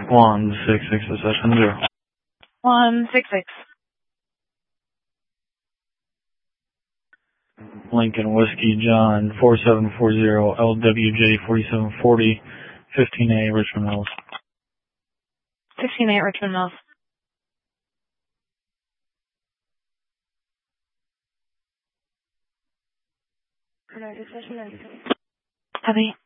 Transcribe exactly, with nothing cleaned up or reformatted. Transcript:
One six six session zero. One six six. Lincoln Whiskey John four seven four zero L W J forty-seven forty fifteen A Richmond Mills. Sixteen eight Richmond Mills. Copy.